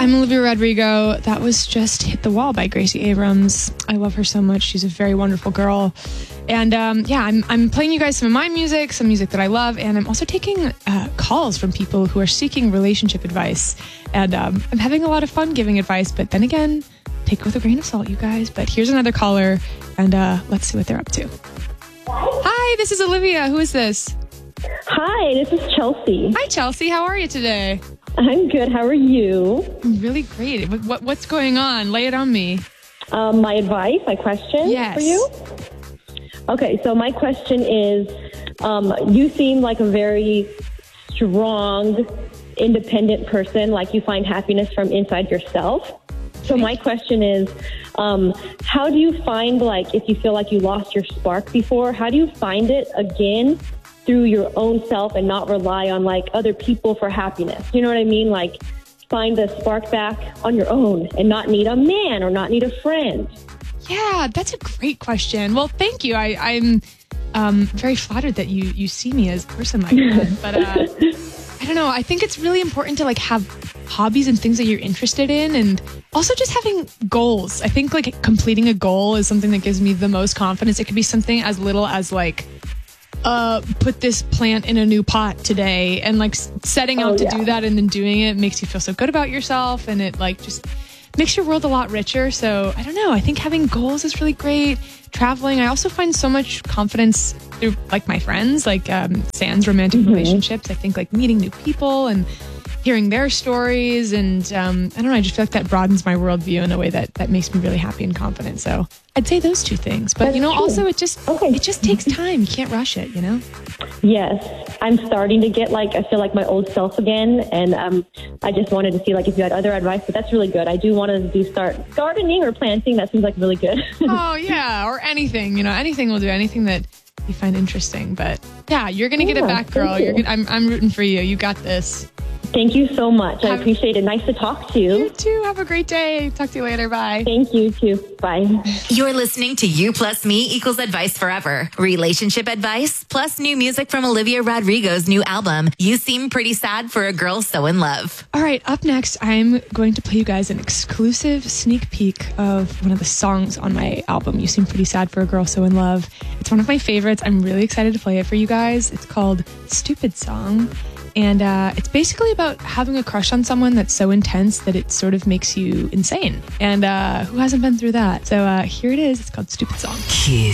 I'm Olivia Rodrigo. That was just Hit the Wall by Gracie Abrams. I love her so much. She's a very wonderful girl. And I'm playing you guys some of my music, some music that I love. And I'm also taking calls from people who are seeking relationship advice. And I'm having a lot of fun giving advice. But then again, take it with a grain of salt, you guys. But here's another caller. And let's see what they're up to. Hi, this is Olivia. Who is this? Hi, this is Chelsea. Hi, Chelsea. How are you today? I'm good. How are you? I'm really great. What's going on? Lay it on me. My advice, my question for you? Okay, so my question is, you seem like a very strong, independent person, like you find happiness from inside yourself. So my question is, how do you find, like, if you feel like you lost your spark before, how do you find it again through your own self and not rely on, like, other people for happiness? You know what I mean? Like, find the spark back on your own and not need a man or not need a friend. Yeah, that's a great question. Well, thank you. I'm very flattered that you see me as a person like that. But I don't know. I think it's really important to, like, have hobbies and things that you're interested in, and also just having goals. I think, like, completing a goal is something that gives me the most confidence. It could be something as little as, like, put this plant in a new pot today, and, like, setting out to do that and then doing it makes you feel so good about yourself, and it, like, just makes your world a lot richer. So I don't know. I think having goals is really great. Traveling. I also find so much confidence through, like, my friends, like Sans romantic relationships. I think, like, meeting new people and hearing their stories, and I don't know, I just feel like that broadens my worldview in a way that makes me really happy and confident. So I'd say those two things. But, That's you know, true. also it just takes time. You can't rush it, you know? Yes, I'm starting to get, like, I feel like my old self again, and I just wanted to see, like, if you had other advice, but that's really good. I do want to start gardening or planting. That seems like really good. Oh, yeah, or anything, you know, anything will do, anything that you find interesting. But yeah, you're going to get it back, girl. I'm rooting for you. You got this. Thank you so much. I appreciate it. Nice to talk to you. You too. Have a great day. Talk to you later. Bye. Thank you too. Bye. You're listening to You Plus Me Equals Advice Forever. Relationship advice plus new music from Olivia Rodrigo's new album, You Seem Pretty Sad for a Girl So in Love. All right. Up next, I'm going to play you guys an exclusive sneak peek of one of the songs on my album, You Seem Pretty Sad for a Girl So in Love. It's one of my favorites. I'm really excited to play it for you guys. It's called Stupid Song. And it's basically about having a crush on someone that's so intense that it sort of makes you insane. And who hasn't been through that? So here it is. It's called Stupid Song. Kiss.